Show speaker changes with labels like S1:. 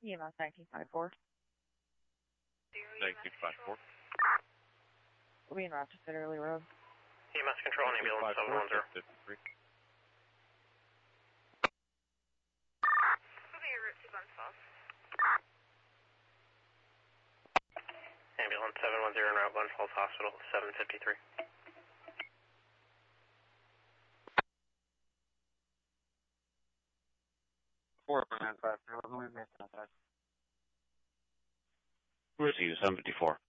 S1: EMS 1954.
S2: 1954.
S1: We'll be in Rochester Early Road.
S3: EMS control and ambulance 710.
S2: 53.
S4: Moving your route to Glens Falls.
S3: Ambulance 710 en route Glens Falls Hospital, 753.
S2: Where's you, 754?